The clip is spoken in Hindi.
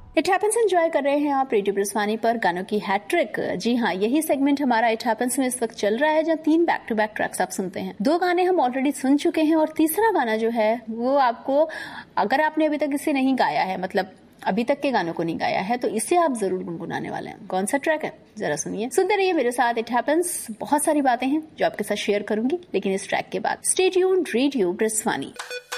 इट हैपेंस एंजॉय कर रहे हैं आप रेडियो ब्रिस्वानी पर गानों की हैट्रिक। जी हाँ, यही सेगमेंट हमारा इट हैपेंस में इस वक्त चल रहा है, जहाँ 3 बैक टू बैक ट्रैक्स आप सुनते हैं। 2 गाने हम ऑलरेडी सुन चुके हैं और तीसरा गाना जो है वो आपको, अगर आपने अभी तक इसे नहीं गाया है, मतलब अभी तक के गानों को नहीं गाया है, तो इसे आप जरूर गुनगुनाने वाले हैं। कौन सा ट्रैक है जरा सुनिए, सुनते रहिए मेरे साथ इट हैपेंस। बहुत सारी बातें हैं जो आपके साथ शेयर करूंगी, लेकिन इस ट्रैक के बाद। Stay tuned, radio ब्रिस्वानी।